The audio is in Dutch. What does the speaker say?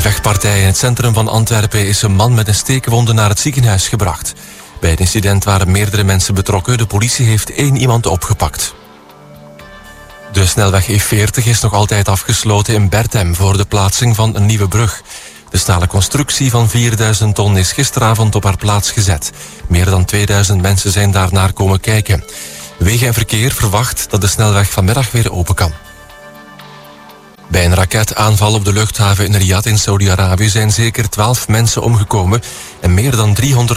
Vechtpartij in het centrum van Antwerpen is een man met een steekwonde naar het ziekenhuis gebracht. Bij het incident waren meerdere mensen betrokken. De politie heeft 1 iemand opgepakt. De snelweg E40 is nog altijd afgesloten in Berthem voor de plaatsing van een nieuwe brug. De stalen constructie van 4000 ton is gisteravond op haar plaats gezet. Meer dan 2000 mensen zijn daarnaar komen kijken. Wegen en Verkeer verwacht dat de snelweg vanmiddag weer open kan. Bij een raketaanval op de luchthaven in Riyadh in Saudi-Arabië zijn zeker 12 mensen omgekomen en meer dan 300